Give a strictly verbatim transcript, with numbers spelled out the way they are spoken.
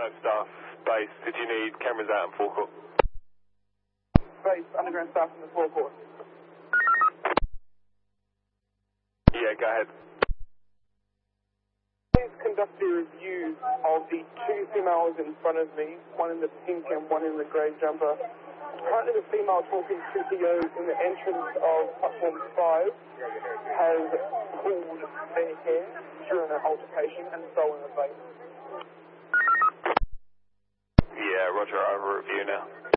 five staff base. Did you need cameras out in forecourt? Base, underground staff in the forecourt. Yeah, go ahead. Please conduct a review of the two females in front of me, one in the pink and one in the grey jumper. Currently the female talking to P O in the entrance of platform five has pulled their hair during an altercation and stolen the face. Yeah, roger, over review now.